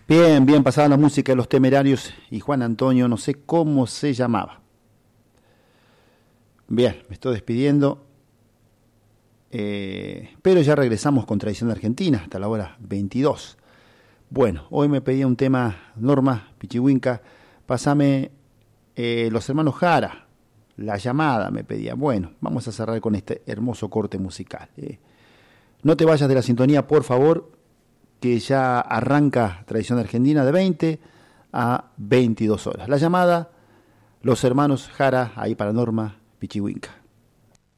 Bien, bien, pasaba la música de Los Temerarios y Juan Antonio, no sé cómo se llamaba. Bien, me estoy despidiendo, pero ya regresamos con Tradición de Argentina hasta la hora 22. Bueno, hoy me pedía un tema, Norma, Pichihuinca, pásame Los Hermanos Jara, La Llamada me pedía. Bueno, vamos a cerrar con este hermoso corte musical. No te vayas de la sintonía, por favor, que ya arranca Tradición Argentina de 20 a 22 horas. La Llamada, Los Hermanos Jara, ahí para Norma Pichihuinca.